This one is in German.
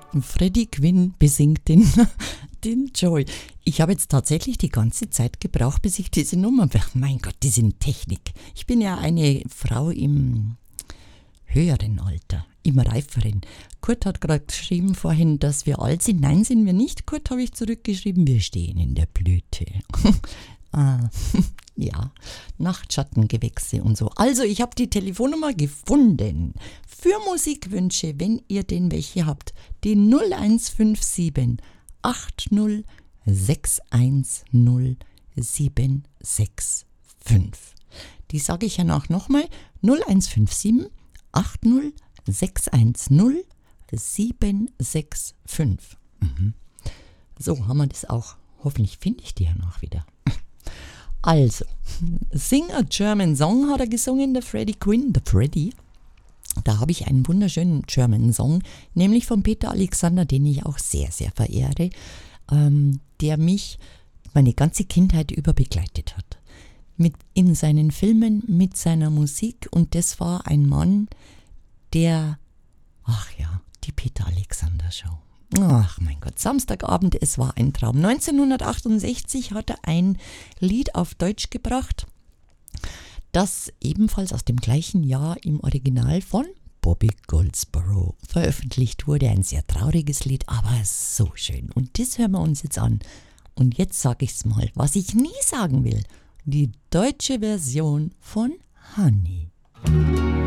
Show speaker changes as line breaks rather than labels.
Freddie Quinn besingt den Joey. Ich habe jetzt tatsächlich die ganze Zeit gebraucht, bis ich diese Nummer... Mein Gott, die sind Technik. Ich bin ja eine Frau im höheren Alter, im reiferen. Kurt hat gerade geschrieben vorhin, dass wir alt sind. Nein, sind wir nicht. Kurt, habe ich zurückgeschrieben, wir stehen in der Blüte. Ja, Nachtschattengewächse und so. Also, ich habe die Telefonnummer gefunden. Für Musikwünsche, wenn ihr denn welche habt, die 0157 80 610 765. Die sage ich ja nochmal. 0157 80 610 765. So haben wir das auch. Hoffentlich finde ich die ja noch wieder. Also, Sing a German Song hat er gesungen, der Freddie Quinn, der Freddie. Da habe ich einen wunderschönen German Song, nämlich von Peter Alexander, den ich auch sehr, sehr verehre, der mich meine ganze Kindheit über begleitet hat. In seinen Filmen, mit seiner Musik, und das war ein Mann, der, die Peter Alexander Show. Ach mein Gott, Samstagabend, es war ein Traum. 1968 hat er ein Lied auf Deutsch gebracht, das ebenfalls aus dem gleichen Jahr im Original von Bobby Goldsboro veröffentlicht wurde. Ein sehr trauriges Lied, aber so schön. Und das hören wir uns jetzt an. Und jetzt sage ich es mal, was ich nie sagen will. Die deutsche Version von Honey.